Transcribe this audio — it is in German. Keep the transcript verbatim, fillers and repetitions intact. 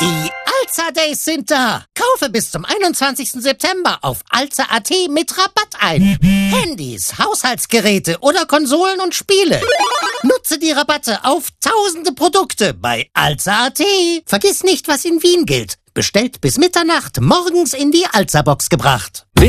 Die Alza Days sind da. Kaufe bis zum einundzwanzigsten September auf alza punkt at mit Rabatt ein. Handys, Haushaltsgeräte oder Konsolen und Spiele. Nutze die Rabatte auf tausende Produkte bei alza punkt at. Vergiss nicht, was in Wien gilt. Bestellt bis Mitternacht, morgens in die Alza-Box gebracht.